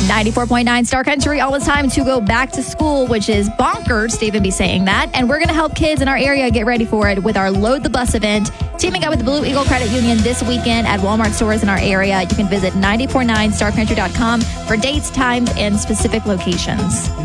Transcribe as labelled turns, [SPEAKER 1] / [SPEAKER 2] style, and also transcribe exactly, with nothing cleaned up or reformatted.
[SPEAKER 1] ninety-four point nine Star Country, almost time to go back to school, which is bonkers, Stephen be saying that. And we're going to help kids in our area get ready for it with our Load the Bus event. Teaming up with the Blue Eagle Credit Union this weekend at Walmart stores in our area. You can visit nine four nine star country dot com for dates, times, and specific locations.